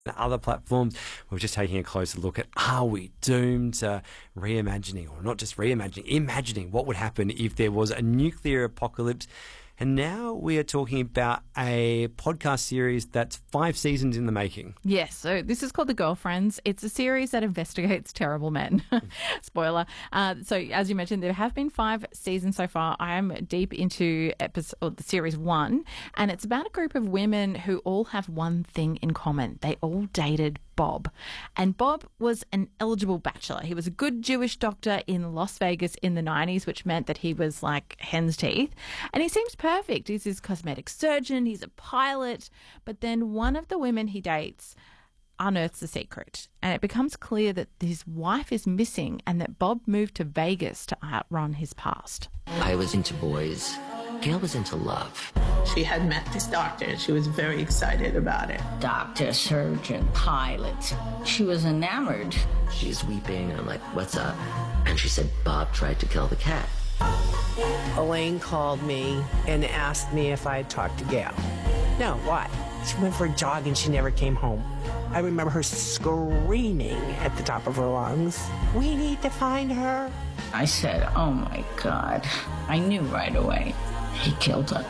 other platforms. We're just taking a closer look at, are we doomed to reimagining, or not just reimagining, imagining what would happen if there was a nuclear apocalypse. And now we are talking about a podcast series that's 5 seasons in the making. Yes, so this is called The Girlfriends. It's a series that investigates terrible men. Spoiler. So as you mentioned, there have been 5 seasons so far. I am deep into series 1, and it's about a group of women who all have one thing in common. They all dated Bob. And Bob was an eligible bachelor. He was a good Jewish doctor in Las Vegas in the 90s, which meant that he was like hen's teeth. And he seems perfect. He's his cosmetic surgeon. He's a pilot. But then one of the women he dates unearths the secret. And it becomes clear that his wife is missing and that Bob moved to Vegas to outrun his past. I was into boys. Gail was into love. She had met this doctor and she was very excited about it. Doctor, surgeon, pilot. She was enamored. She's weeping, and I'm like, what's up? And she said, Bob tried to kill the cat. Elaine called me and asked me if I had talked to Gail. No, why? She went for a jog and she never came home. I remember her screaming at the top of her lungs, "We need to find her." I said, oh my God. I knew right away. He killed her.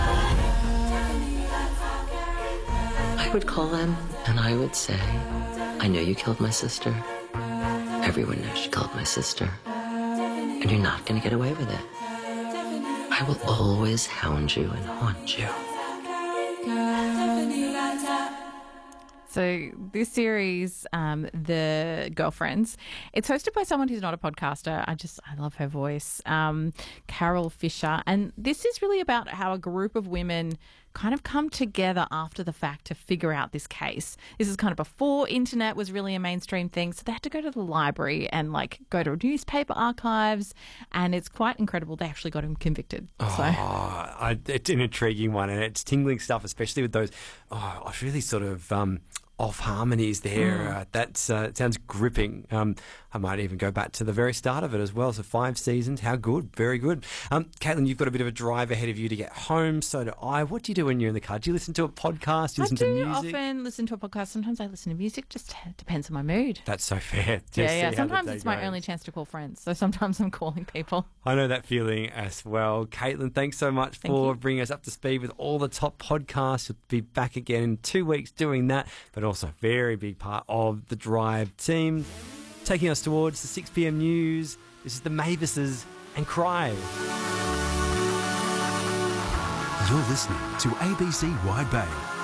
I would call them, and I would say, I know you killed my sister. Everyone knows you killed my sister. And you're not going to get away with it. I will always hound you and haunt you. So this series, The Girlfriends, it's hosted by someone who's not a podcaster. I love her voice, Carol Fisher. And this is really about how a group of women kind of come together after the fact to figure out this case. This is kind of before internet was really a mainstream thing. So they had to go to the library and go to newspaper archives. And it's quite incredible. They actually got him convicted. It's an intriguing one, and it's tingling stuff, especially with those really sort of off harmonies there. That sounds gripping. I might even go back to the very start of it as well. So 5 seasons, how good, very good. Caitlin, you've got a bit of a drive ahead of you to get home. So do I. What do you do when you're in the car? Do you listen to a podcast? Do you listen to music? I do often listen to a podcast. Sometimes I listen to music. Just depends on my mood. That's so fair. Yeah. Sometimes it's my only chance to call friends. So sometimes I'm calling people. I know that feeling as well. Caitlin, thanks so much for bringing us up to speed with all the top podcasts. You'll be back again in 2 weeks doing that, but also a very big part of the Drive team. Taking us towards the 6 p.m. news, this is the Mavises and Cry. You're listening to ABC Wide Bay.